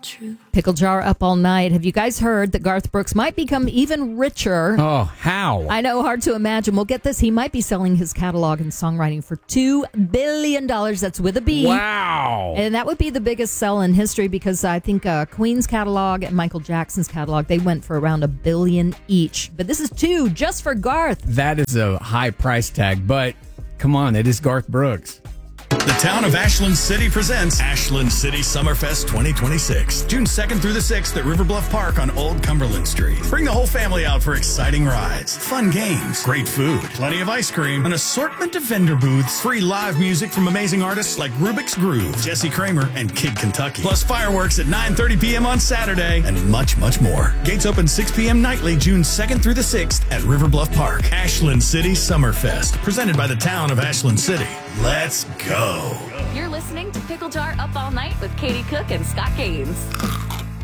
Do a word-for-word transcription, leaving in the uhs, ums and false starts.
true. Pickle Jar up all night. Have you guys heard that Garth Brooks might become even richer? Oh, how? I know, hard to imagine. Well, get this. He might be selling his catalog and songwriting for two billion dollars. That's with a B. Wow. And that would be the biggest sell in history because I think uh, Queen's catalog and Michael Jackson's catalog, they went for around a billion each. But this is two just for Garth. That is a high price tag, but come on, it is Garth Brooks. The town of Ashland City presents Ashland City Summerfest twenty twenty-six, June second through the sixth at River Bluff Park on Old Cumberland Street. Bring the whole family out for exciting rides, fun games, great food, plenty of ice cream, an assortment of vendor booths, free live music from amazing artists like Rubik's Groove, Jesse Kramer, and Kid Kentucky. Plus fireworks at nine thirty p.m. on Saturday, and much, much more. Gates open six p.m. nightly, June second through the sixth at River Bluff Park. Ashland City Summerfest, presented by the town of Ashland City. Let's go. You're listening to Pickle Jar Up All Night with Katie Cook and Scott Gaines.